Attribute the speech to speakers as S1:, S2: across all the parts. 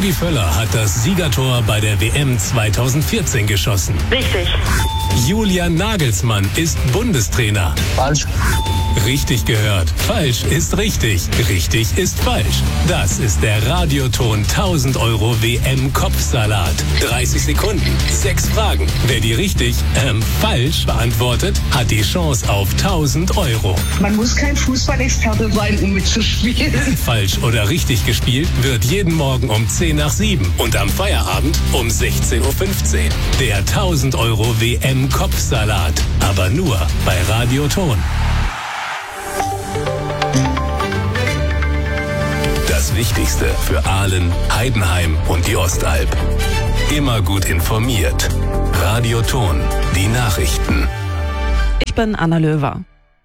S1: Rudi Völler hat das Siegertor bei der WM 2014 geschossen.
S2: Richtig.
S1: Julian Nagelsmann ist Bundestrainer.
S3: Falsch.
S1: Richtig gehört. Falsch ist richtig. Richtig ist falsch. Das ist der Radioton 1000 € WM-Kopfsalat. 30 Sekunden, 6 Fragen. Wer die richtig, falsch beantwortet, hat die Chance auf 1000 €.
S4: Man muss kein Fußballexperte sein, um mitzuspielen.
S1: Falsch oder richtig gespielt wird jeden Morgen um 10 nach 7 und am Feierabend um 16:15 Uhr. Der 1000 € WM-Kopfsalat. Aber nur bei Radioton. Das Wichtigste für Aalen, Heidenheim und die Ostalb. Immer gut informiert. Radioton, die Nachrichten.
S5: Ich bin Anna Löwer.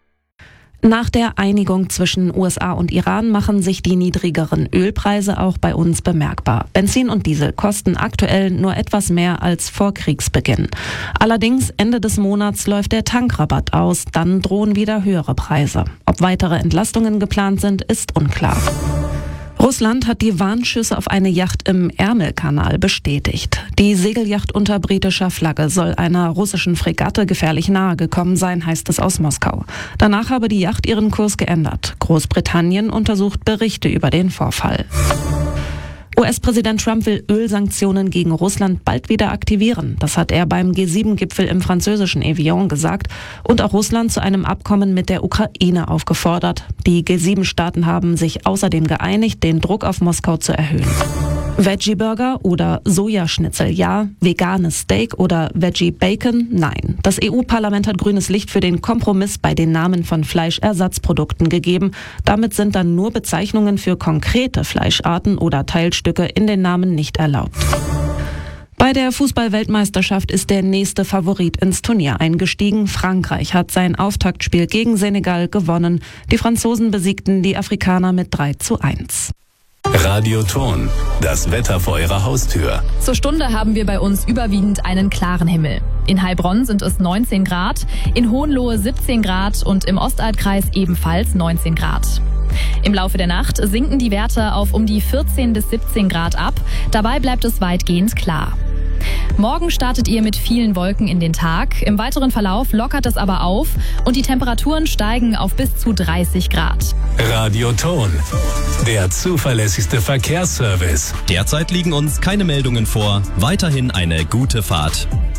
S5: Nach der Einigung zwischen USA und Iran machen sich die niedrigeren Ölpreise auch bei uns bemerkbar. Benzin und Diesel kosten aktuell nur etwas mehr als vor Kriegsbeginn. Allerdings Ende des Monats läuft der Tankrabatt aus, dann drohen wieder höhere Preise. Ob weitere Entlastungen geplant sind, ist unklar. Russland hat die Warnschüsse auf eine Yacht im Ärmelkanal bestätigt. Die Segelyacht unter britischer Flagge soll einer russischen Fregatte gefährlich nahe gekommen sein, heißt es aus Moskau. Danach habe die Yacht ihren Kurs geändert. Großbritannien untersucht Berichte über den Vorfall. US-Präsident Trump will Ölsanktionen gegen Russland bald wieder aktivieren. Das hat er beim G7-Gipfel im französischen Evian gesagt und auch Russland zu einem Abkommen mit der Ukraine aufgefordert. Die G7-Staaten haben sich außerdem geeinigt, den Druck auf Moskau zu erhöhen. Veggie-Burger oder Sojaschnitzel ja, veganes Steak oder Veggie-Bacon nein. Das EU-Parlament hat grünes Licht für den Kompromiss bei den Namen von Fleischersatzprodukten gegeben. Damit sind dann nur Bezeichnungen für konkrete Fleischarten oder Teilstücke in den Namen nicht erlaubt. Bei der Fußball-Weltmeisterschaft ist der nächste Favorit ins Turnier eingestiegen. Frankreich hat sein Auftaktspiel gegen Senegal gewonnen. Die Franzosen besiegten die Afrikaner mit 3:1.
S1: Radioton, das Wetter vor Ihrer Haustür.
S6: Zur Stunde haben wir bei uns überwiegend einen klaren Himmel. In Heilbronn sind es 19 Grad, in Hohenlohe 17 Grad und im Ostalbkreis ebenfalls 19 Grad. Im Laufe der Nacht sinken die Werte auf um die 14 bis 17 Grad ab. Dabei bleibt es weitgehend klar. Morgen startet ihr mit vielen Wolken in den Tag. Im weiteren Verlauf lockert es aber auf und die Temperaturen steigen auf bis zu 30 Grad.
S1: Radioton, der zuverlässigste Verkehrsservice.
S7: Derzeit liegen uns keine Meldungen vor. Weiterhin eine gute Fahrt.